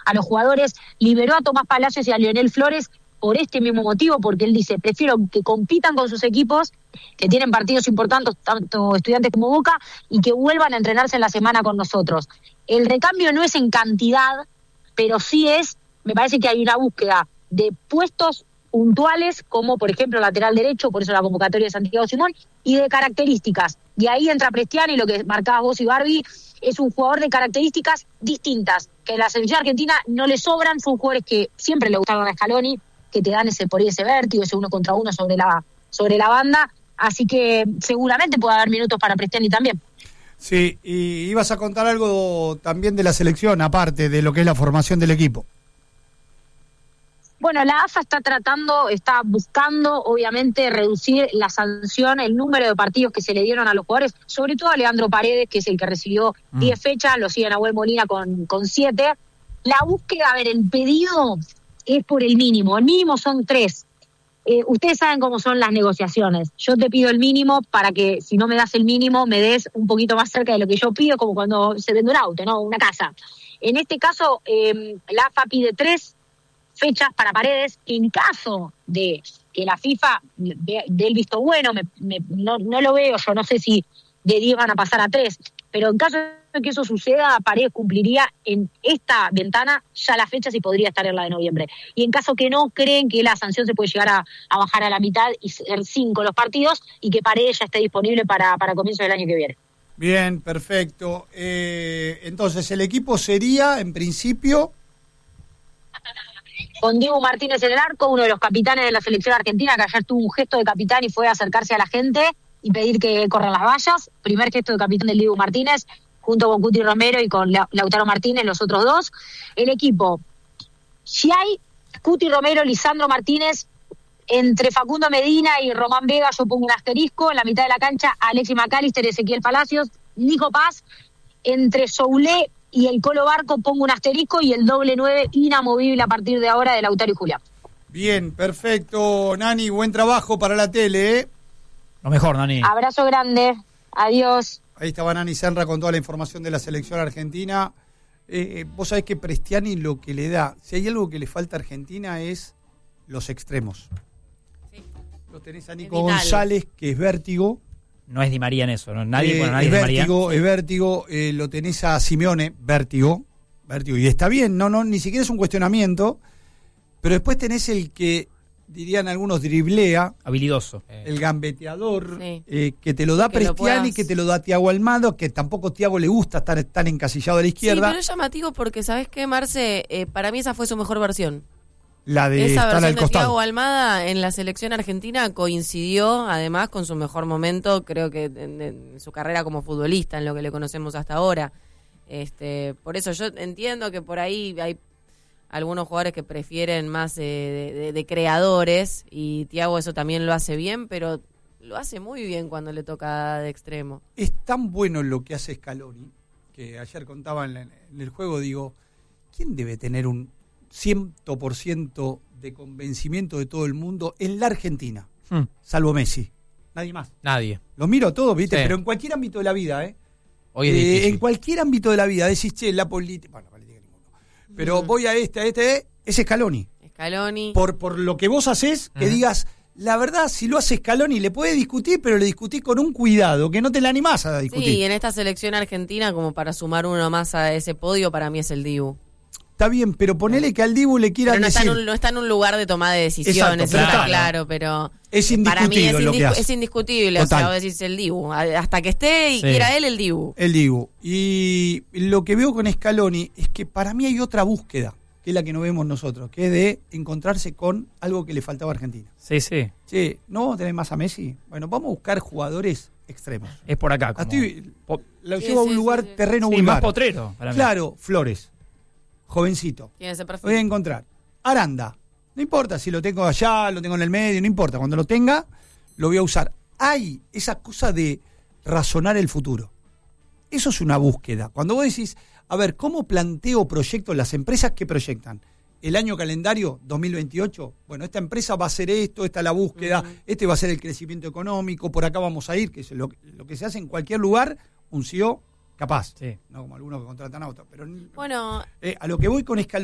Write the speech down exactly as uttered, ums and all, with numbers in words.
a los jugadores, liberó a Tomás Palacios y a Leonel Flores por este mismo motivo, porque él dice, prefiero que compitan con sus equipos, que tienen partidos importantes, tanto Estudiantes como Boca, y que vuelvan a entrenarse en la semana con nosotros. El recambio no es en cantidad, pero sí es, me parece que hay una búsqueda de puestos puntuales, como por ejemplo lateral derecho, por eso la convocatoria de Santiago Simón, y de características. Y ahí entra Prestiani, lo que marcabas vos y Barbie, es un jugador de características distintas, que en la selección argentina no le sobran, son jugadores que siempre le gustaron a Scaloni, que te dan ese por ahí ese vértigo, ese uno contra uno sobre la, sobre la banda, así que seguramente puede haber minutos para Prestiani también. Sí, y ibas a contar algo también de la selección, aparte de lo que es la formación del equipo. Bueno, la A F A está tratando, está buscando, obviamente, reducir la sanción, el número de partidos que se le dieron a los jugadores, sobre todo a Leandro Paredes, que es el que recibió diez mm. fechas, lo sigue Nahuel Molina con, con siete. La búsqueda, a ver, el pedido es por el mínimo, el mínimo son tres. Eh, ustedes saben cómo son las negociaciones. Yo te pido el mínimo para que, si no me das el mínimo, me des un poquito más cerca de lo que yo pido, como cuando se vende un auto, ¿no? Una casa. En este caso, eh, la A F A pide tres fechas para Paredes. En caso de que la FIFA dé el visto bueno, me, me, no, no lo veo, yo no sé si de diez van a pasar a tres, pero en caso de que eso suceda, Paredes cumpliría en esta ventana ya las fechas y podría estar en la de noviembre. Y en caso que no, creen que la sanción se puede llegar a, a bajar a la mitad y ser cinco los partidos y que Paredes ya esté disponible para, para comienzo del año que viene. Bien, perfecto. Eh, entonces, el equipo sería, en principio... con Dibu Martínez en el arco, uno de los capitanes de la selección argentina, que ayer tuvo un gesto de capitán y fue a acercarse a la gente y pedir que corran las vallas. Primer gesto de capitán del Dibu Martínez, junto con Cuti Romero y con Lautaro Martínez, los otros dos. El equipo, si hay Cuti Romero, Lisandro Martínez, entre Facundo Medina y Román Vega, yo pongo un asterisco. En la mitad de la cancha, Alexis McAllister, Ezequiel Palacios, Nico Paz. Entre Soulé y el Colo Barco pongo un asterisco, y el doble nueve inamovible a partir de ahora de Lautaro y Julián. Bien, perfecto, Nani, buen trabajo para la tele, ¿eh? Lo mejor, Nani. Abrazo grande, adiós. Ahí estaba Nani Senra con toda la información de la selección argentina. Eh, eh, vos sabés que Prestiani lo que le da, si hay algo que le falta a Argentina es los extremos. Sí. Lo tenés a Nico González, que es vértigo. No es Di María en eso, ¿no? Nadie, eh, bueno, nadie es es vértigo, María. es vértigo, eh, lo tenés a Simeone, vértigo, vértigo, y está bien, no, no, ni siquiera es un cuestionamiento, pero después tenés el que, dirían algunos, driblea. Habilidoso. El gambeteador, sí. eh, que te lo da que Prestiani, lo puedas... que te lo da Thiago Almada, que tampoco a Thiago le gusta estar tan encasillado a la izquierda. Sí, pero es llamativo porque, ¿sabés qué, Marce? Eh, para mí esa fue su mejor versión. La de Esa estar versión al de costado. Thiago Almada en la selección argentina coincidió además con su mejor momento, creo que en, en su carrera como futbolista, en lo que le conocemos hasta ahora. Este, por eso yo entiendo que por ahí hay algunos jugadores que prefieren más eh, de, de, de creadores, y Thiago eso también lo hace bien, pero lo hace muy bien cuando le toca de extremo. Es tan bueno lo que hace Scaloni, que ayer contaba en, en el juego, digo, ¿quién debe tener un cien por ciento de convencimiento de todo el mundo en la Argentina? Hmm. Salvo Messi. Nadie más. Nadie. Los miro a todos, ¿viste? Sí. Pero en cualquier ámbito de la vida, ¿eh? Hoy es eh, difícil. En cualquier ámbito de la vida, decís, che, la política... Bueno, política ninguno. Pero mm. voy a este, a este, es Scaloni. Scaloni. Por, por lo que vos hacés, que mm. digas, la verdad, si lo hace Scaloni, le puede discutir, pero le discutís con un cuidado, que no te la animás a discutir. Sí, y en esta selección argentina, como para sumar uno más a ese podio, para mí es el Dibu. Está bien, pero ponele que al Dibu le quieran pero no decir... Está en un, no está en un lugar de toma de decisiones, Exacto, está claro. claro, pero... Es indiscutible para mí es, lo indiscu- que hace. es indiscutible, Total. o sea, vos decís el Dibu. Hasta que esté y sí. quiera él, el Dibu. El Dibu. Y lo que veo con Scaloni es que para mí hay otra búsqueda, que es la que no vemos nosotros, que es de encontrarse con algo que le faltaba a Argentina. Sí, sí. Che, ¿no vamos a tener más a Messi? Bueno, vamos a buscar jugadores extremos. Es por acá. Como... Estoy, lo Sí, llevo sí, a un lugar sí, sí. terreno Sí, vulgar. más potrero. Para mí. Claro, Flores. Jovencito. Tiene ese perfil. Voy a encontrar. Aranda. No importa si lo tengo allá, lo tengo en el medio, no importa. Cuando lo tenga, lo voy a usar. Hay esa cosa de razonar el futuro. Eso es una búsqueda. Cuando vos decís, a ver, ¿cómo planteo proyectos? Las empresas que proyectan el año calendario dos mil veintiocho, bueno, esta empresa va a hacer esto, esta es la búsqueda, uh-huh. este va a ser el crecimiento económico, por acá vamos a ir, que es lo, lo que se hace en cualquier lugar, un C E O capaz, sí. no como algunos que contratan autos, pero bueno, eh, a lo que voy con Scaloni